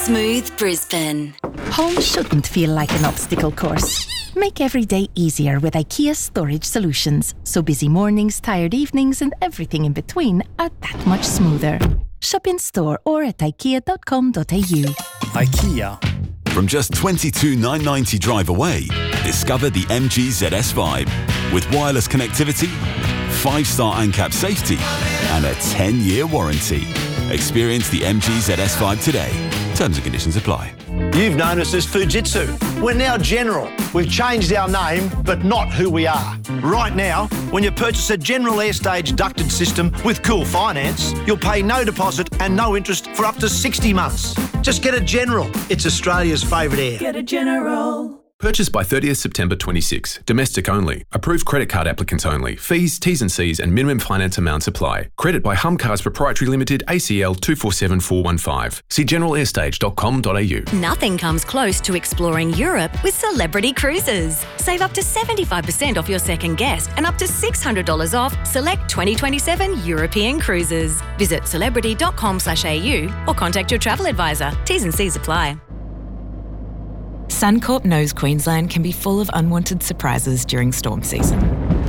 Smooth Brisbane. Home shouldn't feel like an obstacle course. Make every day easier with IKEA storage solutions, so busy mornings, tired evenings and everything in between are that much smoother. Shop in store or at ikea.com.au. IKEA. From just $22,990 drive away, discover the MG ZS Vibe with wireless connectivity, 5-star ANCAP safety and a 10-year warranty. Experience the MG ZS Vibe today. Terms and conditions apply. You've known us as Fujitsu. We're now General. We've changed our name, but not who we are. Right now, when you purchase a General Airstage ducted system with Cool Finance, you'll pay no deposit and no interest for up to 60 months. Just get a General. It's Australia's favourite air. Get a General. Purchased by 30th September 26. Domestic only. Approved credit card applicants only. Fees, T's and C's and minimum finance amounts apply. Credit by Hum Cars Proprietary Limited, ACL 247415. See generalair.com.au. Nothing comes close to exploring Europe with Celebrity Cruises. Save up to 75% off your second guest and up to $600 off select 2027 European cruises. Visit celebrity.com.au or contact your travel advisor. T's and C's apply. Suncorp knows Queensland can be full of unwanted surprises during storm season.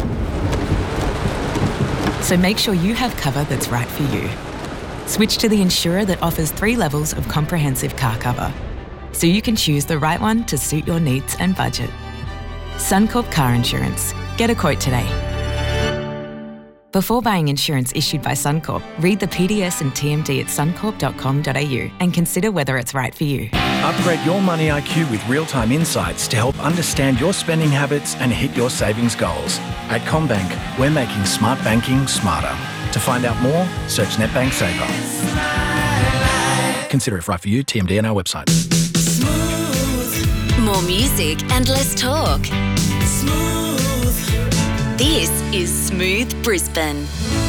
So make sure you have cover that's right for you. Switch to the insurer that offers 3 levels of comprehensive car cover, so you can choose the right one to suit your needs and budget. Suncorp Car Insurance. Get a quote today. Before buying insurance issued by Suncorp, read the PDS and TMD at suncorp.com.au and consider whether it's right for you. Upgrade your money IQ with real-time insights to help understand your spending habits and hit your savings goals. At CommBank, we're making smart banking smarter. To find out more, search NetBank Saver. Consider if right for you, TMD and our website. Smooth. More music and less talk. Smooth. This is Smooth Brisbane.